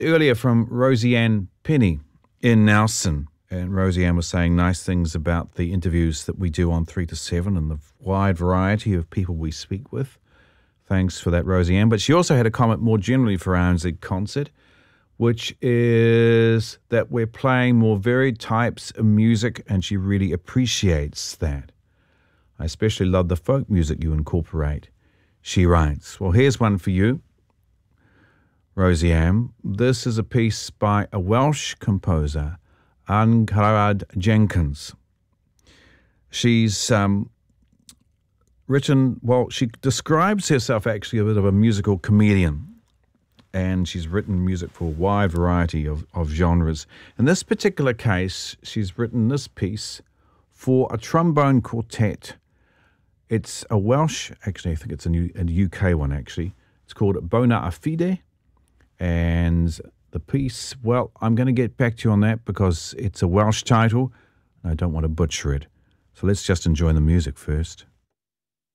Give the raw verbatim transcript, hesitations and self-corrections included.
earlier from Rosie-Anne Penny in Nelson. And Rosie-Anne was saying nice things about the interviews that we do on three to seven and the wide variety of people we speak with. Thanks for that, Rosie-Anne. But she also had a comment more generally for R N Z Concert, which is that we're playing more varied types of music, and she really appreciates that. I especially love the folk music you incorporate, she writes. Well, here's one for you, Rosie-Anne. This is a piece by a Welsh composer, Angharad Jenkins. She's um, written, well, she describes herself actually a bit of a musical comedian, and she's written music for a wide variety of, of genres. In this particular case, she's written this piece for a trombone quartet. It's a Welsh, actually I think it's a, new, a U K one actually. It's called Bona Affide, and the piece, well, I'm going to get back to you on that because it's a Welsh title and I don't want to butcher it. So let's just enjoy the music first.